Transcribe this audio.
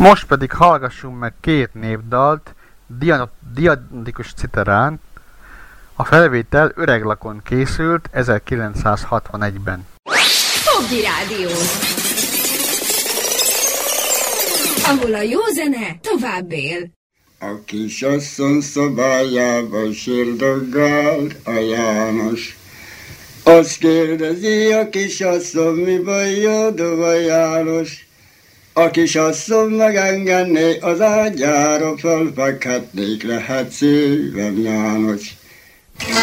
Most pedig hallgassunk meg két népdalt Diadonikus citerán. A felvétel Öreglakon készült 1961-ben. Fogdi Rádió, ahol a jó zene tovább él. A kisasszony szobájába sírdoggál a János. Azt kérdezi a kisasszony, mi bajod a János? A kisasszony megengedné az ágyára, felfekhetnék, lehet szívem János.